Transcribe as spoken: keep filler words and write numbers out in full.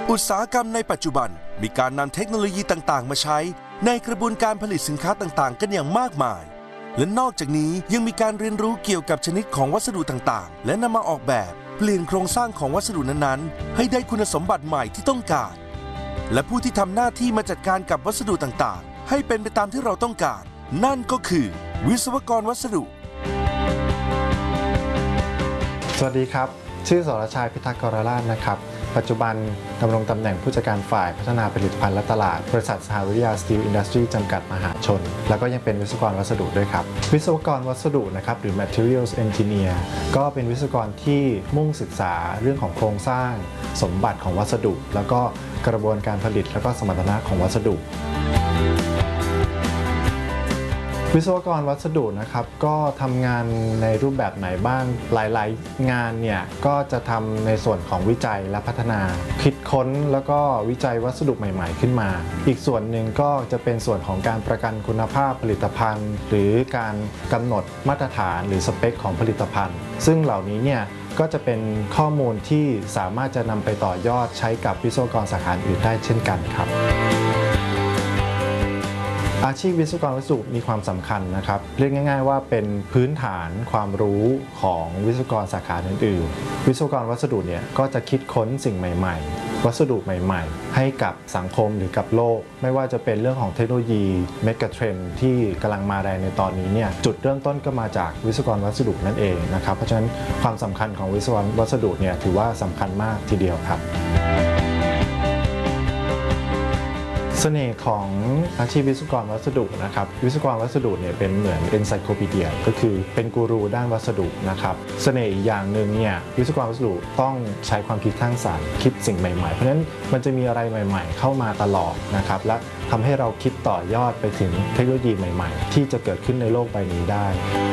อุตสาหกรรมในปัจจุบันมีการนำเทคโนโลยีต่างๆมาใช้ในกระบวนการผลิตสินค้าต่างๆกันอย่างมากมายและนอกจากนี้ยังมีการเรียนรู้เกี่ยวกับชนิดของวัสดุต่างๆและนำมาออกแบบเปลี่ยนโครงสร้างของวัสดุนั้นๆให้ได้คุณสมบัติใหม่ที่ต้องการและผู้ที่ทำหน้าที่มาจัดการกับวัสดุต่างๆให้เป็นไปตามที่เราต้องการนั่นก็คือวิศวกรวัสดุสวัสดีครับชื่อสรชัยพิทักษ์กรราชนะครับปัจจุบันดำรงตำแหน่งผู้จัดการฝ่ายพัฒนาผลิตภัณฑ์และตลาดบริษัทสหวิทยาสตีลอินดัสทรีจำกัดมหาชนแล้วก็ยังเป็นวิศวกรวัสดุด้วยครับวิศวกรวัสดุนะครับหรือ materials engineer ก็เป็นวิศวกรที่มุ่งศึกษาเรื่องของโครงสร้างสมบัติของวัสดุแล้วก็กระบวนการผลิตแล้วก็สมรรถนะของวัสดุวิศวกรวัสดุนะครับก็ทำงานในรูปแบบไหนบ้างหลายๆงานเนี่ยก็จะทำในส่วนของวิจัยและพัฒนาคิดค้นแล้วก็วิจัยวัสดุใหม่ๆขึ้นมาอีกส่วนหนึ่งก็จะเป็นส่วนของการประกันคุณภาพผลิตภัณฑ์ หรือการกำหนดมาตรฐานหรือสเปคของผลิตภัณฑ์ ซึ่งเหล่านี้เนี่ยก็จะเป็นข้อมูลที่สามารถจะนำไปต่อยอดใช้กับวิศวกรสาขาอื่นได้เช่นกันครับอาชีพวิศวกรวัสดุมีความสำคัญนะครับเรียกง่ายๆว่าเป็นพื้นฐานความรู้ของวิศวกรสาขาอื่นๆวิศวกรวัสดุเนี่ยก็จะคิดค้นสิ่งใหม่ๆวัสดุใหม่ๆให้กับสังคมหรือกับโลกไม่ว่าจะเป็นเรื่องของเทคโนโลยีเมกะเทรนด์ที่กำลังมาแรงในตอนนี้เนี่ยจุดเริ่มต้นก็มาจากวิศวกรวัสดุนั่นเองนะครับเพราะฉะนั้นความสำคัญของวิศวกรวัสดุเนี่ยถือว่าสำคัญมากทีเดียวครับเสน่ห์ของอาชีพวิศวกรวัสดุนะครับวิศวกรวัสดุเนี่ยเป็นเหมือน encyclopedia ก็คือเป็นกูรูด้านวัสดุนะครับเสน่ห์อีกอย่างหนึ่งเนี่ยวิศวกรวัสดุต้องใช้ความคิดสร้างสรรค์คิดสิ่งใหม่ๆเพราะฉะนั้นมันจะมีอะไรใหม่ๆเข้ามาตลอดนะครับและทำให้เราคิดต่อยอดไปถึงเทคโนโลยีใหม่ๆที่จะเกิดขึ้นในโลกใบนี้ได้